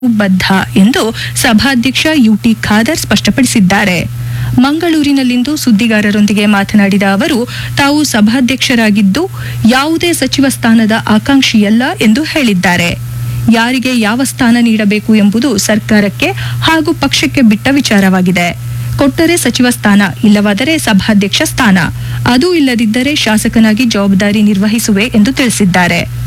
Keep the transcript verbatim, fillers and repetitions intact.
ಬದ್ಧ ಎಂದು ಸಭಾಧ್ಯಕ್ಷ ಯುಟಿ ಖಾದರ್ ಸ್ಪಷ್ಟಪಡಿಸಿದ್ದಾರೆ. ಮಂಗಳೂರಿನಲ್ಲಿಂದು ಸುದ್ದಿಗಾರರೊಂದಿಗೆ ಮಾತನಾಡಿದ ಅವರು, ತಾವು ಸಭಾಧ್ಯಕ್ಷರಾಗಿದ್ದು ಯಾವುದೇ ಸಚಿವ ಸ್ಥಾನದ ಆಕಾಂಕ್ಷಿಯಲ್ಲ ಎಂದು ಹೇಳಿದ್ದಾರೆ. ಯಾರಿಗೆ ಯಾವ ಸ್ಥಾನ ನೀಡಬೇಕು ಎಂಬುದು ಸರ್ಕಾರಕ್ಕೆ ಹಾಗೂ ಪಕ್ಷಕ್ಕೆ ಬಿಟ್ಟ ವಿಚಾರವಾಗಿದೆ. ಕೊಟ್ಟರೆ ಸಚಿವ ಸ್ಥಾನ, ಇಲ್ಲವಾದರೆ ಸಭಾಧ್ಯಕ್ಷ ಸ್ಥಾನ, ಅದೂ ಇಲ್ಲದಿದ್ದರೆ ಶಾಸಕನಾಗಿ ಜವಾಬ್ದಾರಿ ನಿರ್ವಹಿಸುವೆ ಎಂದು ತಿಳಿಸಿದ್ದಾರೆ.